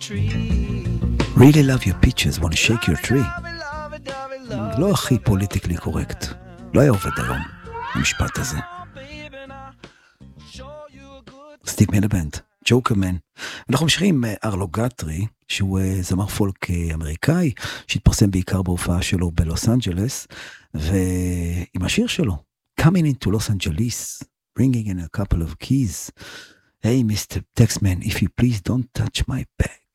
Really love your peaches, want to shake your tree. לא הכי פוליטיקלי קורקט. לא היה עובד היום, המשפט הזה. סטיב מילבנד, ג'וקרמן. אנחנו ממשיכים עם ארלו גטרי, שהוא זמר פולק אמריקאי, שהתפרסם בעיקר בהופעה שלו בלוס אנג'לס, ועם השיר שלו, Coming into Los Angeles, bringing in a couple of keys. Hey, Mr. Taxman, if you please don't touch my bag.